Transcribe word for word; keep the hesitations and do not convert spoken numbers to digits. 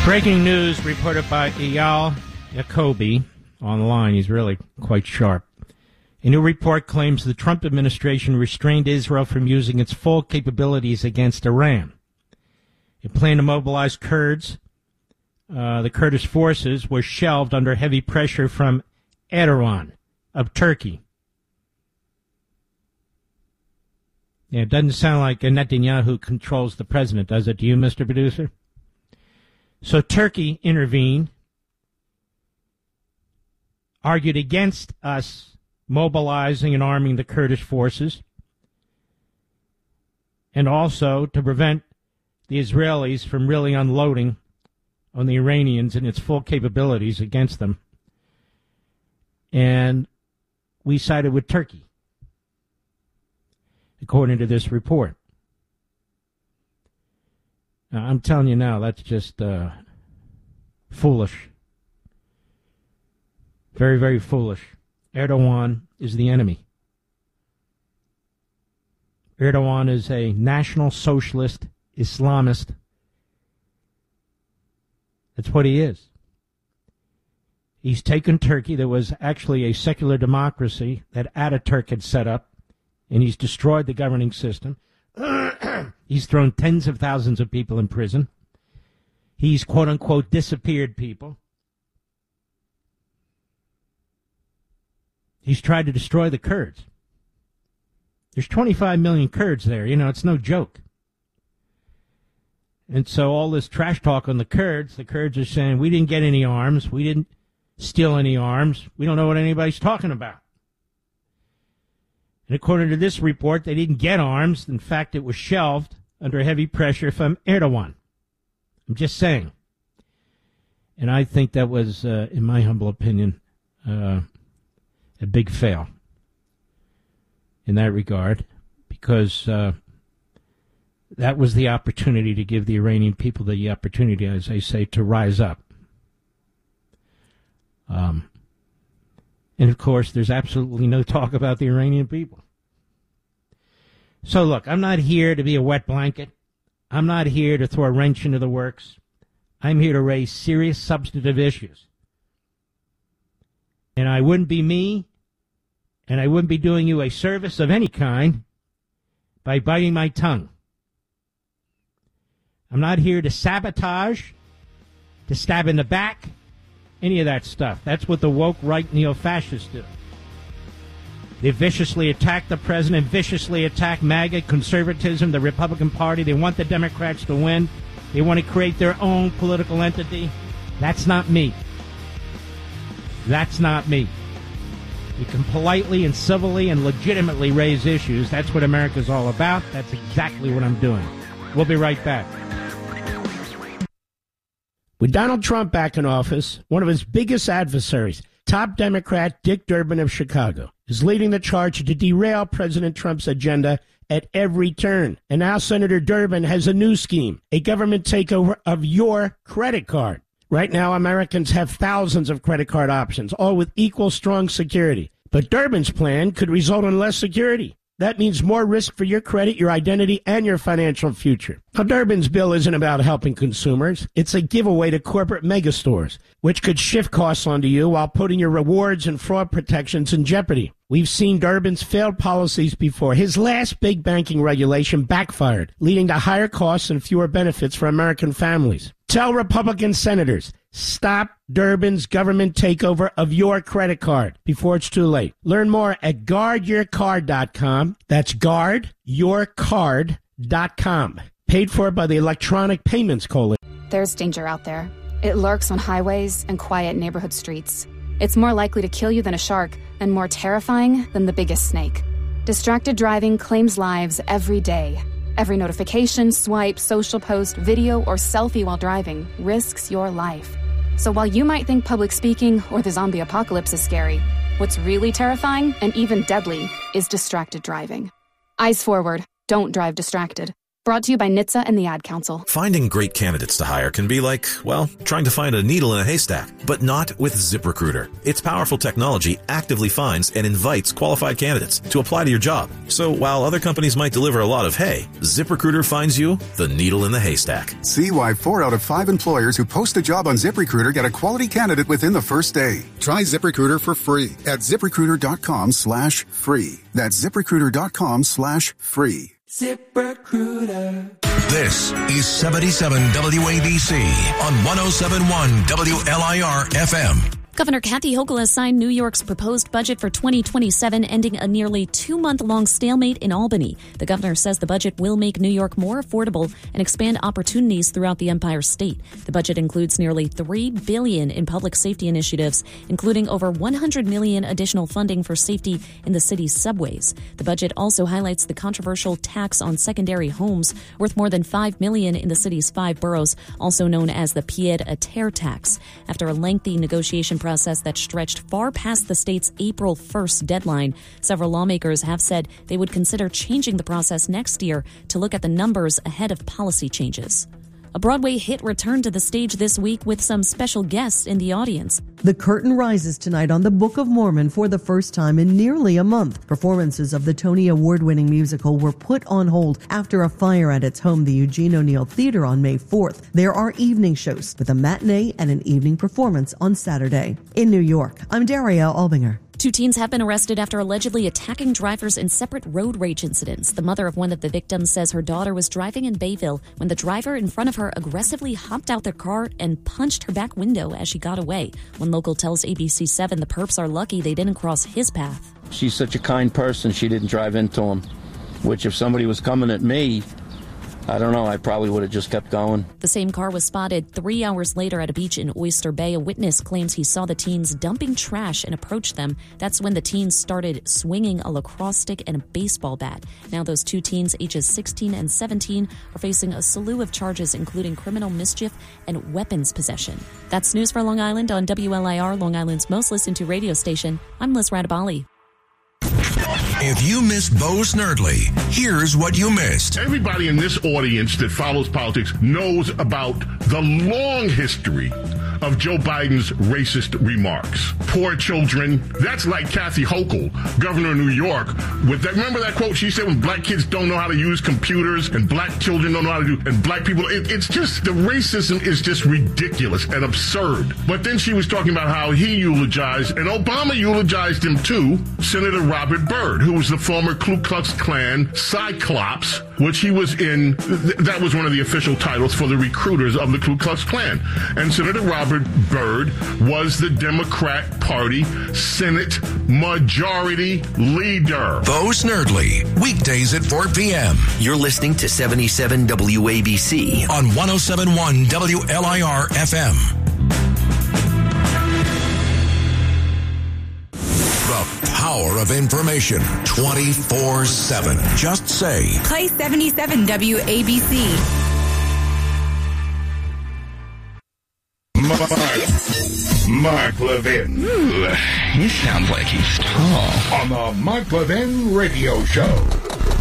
Breaking news reported by Eyal Jacoby online. He's really quite sharp. A new report claims the Trump administration restrained Israel from using its full capabilities against Iran. It planned to mobilize Kurds. Uh, the Kurdish forces were shelved under heavy pressure from Erdogan of Turkey. Yeah, it doesn't sound like Netanyahu controls the president, does it to you, Mister Producer? So Turkey intervened, argued against us mobilizing and arming the Kurdish forces, and also to prevent the Israelis from really unloading on the Iranians and its full capabilities against them. And we sided with Turkey, according to this report. Now, I'm telling you now, that's just uh, foolish. Very, very foolish. Erdogan is the enemy. Erdogan is a national socialist Islamist. That's what he is. He's taken Turkey, that was actually a secular democracy that Ataturk had set up, and he's destroyed the governing system. He's thrown tens of thousands of people in prison. He's, quote-unquote, disappeared people. He's tried to destroy the Kurds. There's twenty-five million Kurds there. You know, it's no joke. And so all this trash talk on the Kurds, the Kurds are saying, we didn't get any arms. We didn't steal any arms. We don't know what anybody's talking about. And according to this report, they didn't get arms. In fact, it was shelved under heavy pressure from Erdogan. I'm just saying. And I think that was, uh, in my humble opinion, uh, a big fail in that regard, because uh, that was the opportunity to give the Iranian people the opportunity, as I say, to rise up. Um, and, of course, there's absolutely no talk about the Iranian people. So, look, I'm not here to be a wet blanket. I'm not here to throw a wrench into the works. I'm here to raise serious substantive issues. And I wouldn't be me, and I wouldn't be doing you a service of any kind by biting my tongue. I'm not here to sabotage, to stab in the back, any of that stuff. That's what the woke right neo-fascists do. They viciously attack the president, viciously attack MAGA, conservatism, the Republican Party. They want the Democrats to win. They want to create their own political entity. That's not me. That's not me. You can politely and civilly and legitimately raise issues. That's what America's all about. That's exactly what I'm doing. We'll be right back. With Donald Trump back in office, one of his biggest adversaries, top Democrat Dick Durbin of Chicago, is leading the charge to derail President Trump's agenda at every turn. And now Senator Durbin has a new scheme, a government takeover of your credit card. Right now, Americans have thousands of credit card options, all with equal strong security. But Durbin's plan could result in less security. That means more risk for your credit, your identity, and your financial future. Now, Durbin's bill isn't about helping consumers. It's a giveaway to corporate megastores, which could shift costs onto you while putting your rewards and fraud protections in jeopardy. We've seen Durbin's failed policies before. His last big banking regulation backfired, leading to higher costs and fewer benefits for American families. Tell Republican senators, stop Durbin's government takeover of your credit card before it's too late. Learn more at guard your card dot com. That's guard your card dot com. Paid for by the Electronic Payments Coalition. There's danger out there. It lurks on highways and quiet neighborhood streets. It's more likely to kill you than a shark and more terrifying than the biggest snake. Distracted driving claims lives every day. Every notification, swipe, social post, video, or selfie while driving risks your life. So while you might think public speaking or the zombie apocalypse is scary, what's really terrifying and even deadly is distracted driving. Eyes forward. Don't drive distracted. Brought to you by N H T S A and the Ad Council. Finding great candidates to hire can be like, well, trying to find a needle in a haystack, but not with ZipRecruiter. Its powerful technology actively finds and invites qualified candidates to apply to your job. So while other companies might deliver a lot of hay, ZipRecruiter finds you the needle in the haystack. See why four out of five employers who post a job on ZipRecruiter get a quality candidate within the first day. Try ZipRecruiter for free at ZipRecruiter.com slash free. That's ZipRecruiter.com slash free. ZipRecruiter. This is seventy-seven W A B C on one oh seven point one W L I R F M. Governor Kathy Hochul has signed New York's proposed budget for twenty twenty-seven, ending a nearly two-month-long stalemate in Albany. The governor says the budget will make New York more affordable and expand opportunities throughout the Empire State. The budget includes nearly three billion dollars in public safety initiatives, including over one hundred million dollars additional funding for safety in the city's subways. The budget also highlights the controversial tax on secondary homes, worth more than five million dollars in the city's five boroughs, also known as the pied-à-terre tax. After a lengthy negotiation process that stretched far past the state's April first deadline, several lawmakers have said they would consider changing the process next year to look at the numbers ahead of policy changes. A Broadway hit returned to the stage this week with some special guests in the audience. The curtain rises tonight on the Book of Mormon for the first time in nearly a month. Performances of the Tony Award-winning musical were put on hold after a fire at its home, the Eugene O'Neill Theater, on May fourth. There are evening shows with a matinee and an evening performance on Saturday. In New York, I'm Darielle Albinger. Two teens have been arrested after allegedly attacking drivers in separate road rage incidents. The mother of one of the victims says her daughter was driving in Bayville when the driver in front of her aggressively hopped out their car and punched her back window as she got away. One local tells A B C seven the perps are lucky they didn't cross his path. She's such a kind person, she didn't drive into him, which if somebody was coming at me, I don't know, I probably would have just kept going. The same car was spotted three hours later at a beach in Oyster Bay. A witness claims he saw the teens dumping trash and approached them. That's when the teens started swinging a lacrosse stick and a baseball bat. Now those two teens, ages sixteen and seventeen, are facing a slew of charges, including criminal mischief and weapons possession. That's news for Long Island on W L I R, Long Island's most listened to radio station. I'm Liz Radabali. If you missed Bo Snerdley, here's what you missed. Everybody in this audience that follows politics knows about the long history of Joe Biden's racist remarks. Poor children. That's like Kathy Hochul, governor of New York. With that, remember that quote she said when black kids don't know how to use computers and black children don't know how to do, and black people, it, it's just, the racism is just ridiculous and absurd. But then she was talking about how he eulogized, and Obama eulogized him too, Senator Robert Byrd, who was the former Ku Klux Klan Cyclops, which he was in, th- that was one of the official titles for the recruiters of the Ku Klux Klan. And Senator Robert Byrd was the Democrat Party Senate Majority Leader. Bo Snerdley, weekdays at four p.m. You're listening to seventy-seven W A B C on one oh seven point one W L I R F M. The power of information twenty-four seven. Just say, play seventy-seven W A B C. Mark, Mark Levin. Ooh, he sounds like he's tall. On the Mark Levin Radio Show.